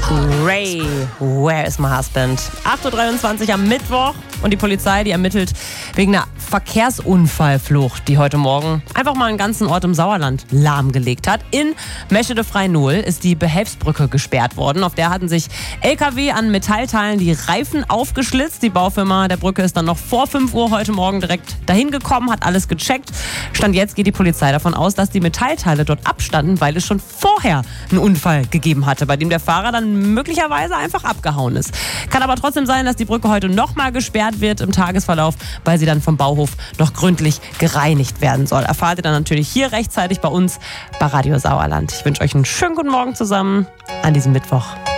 Ray, where is my husband? 8.23 Uhr am Mittwoch und die Polizei, die ermittelt wegen einer Verkehrsunfallflucht, die heute Morgen einfach mal einen ganzen Ort im Sauerland lahmgelegt hat. In Meschede-Frei-Nuhl ist die Behelfsbrücke gesperrt worden. Auf der hatten sich LKW an Metallteilen die Reifen aufgeschlitzt. Die Baufirma der Brücke ist dann noch vor 5 Uhr heute Morgen direkt dahin gekommen, hat alles gecheckt. Stand jetzt geht die Polizei davon aus, dass die Metallteile dort abstanden, weil es schon vorher einen Unfall gegeben hatte, bei dem der Fahrer dann möglicherweise einfach abgehauen ist. Kann aber trotzdem sein, dass die Brücke heute nochmal gesperrt wird im Tagesverlauf, weil sie dann vom Bauhof noch gründlich gereinigt werden soll. Erfahrt ihr dann natürlich hier rechtzeitig bei uns bei Radio Sauerland. Ich wünsche euch einen schönen guten Morgen zusammen an diesem Mittwoch.